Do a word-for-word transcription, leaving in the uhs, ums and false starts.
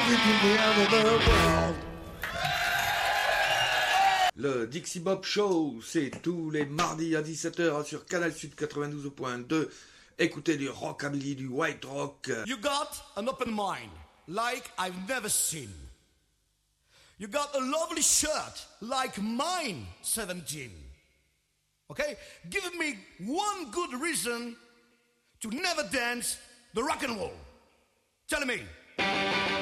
coffee to the end of the world. Le Dixie Bob Show, c'est tous les mardis à dix-sept heures sur Canal Sud quatre-vingt-douze point deux. Écoutez du rockabilly, du white rock. You got an open mind, like I've never seen. You got a lovely shirt, like mine, seventeen. Okay? Give me one good reason to never dance the rock and roll. Tell me.